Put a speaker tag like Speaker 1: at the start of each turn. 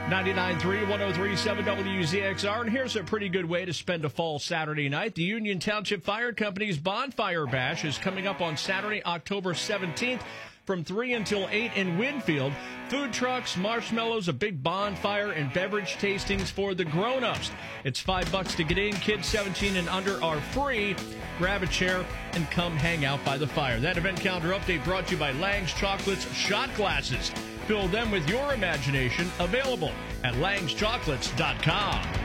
Speaker 1: 99.3, 103.7 WZXR, and here's a pretty good way to spend a fall Saturday night. The Union Township Fire Company's Bonfire Bash is coming up on Saturday, October 17th from 3 until 8 in Winfield. Food trucks, marshmallows, a big bonfire, and beverage tastings for the grown-ups. It's $5 to get in. Kids 17 and under are free. Grab a chair and come hang out by the fire. That event calendar update brought to you by Lang's Chocolates Shot Glasses. Fill them with your imagination. Available at langschocolates.com.